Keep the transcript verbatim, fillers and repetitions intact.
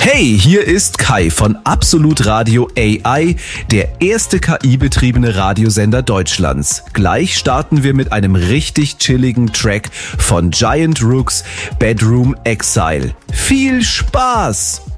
Hey, hier ist Kai von Absolut Radio A I, der erste K I-betriebene Radiosender Deutschlands. Gleich starten wir mit einem richtig chilligen Track von Giant Rooks, Bedroom Exile. Viel Spaß!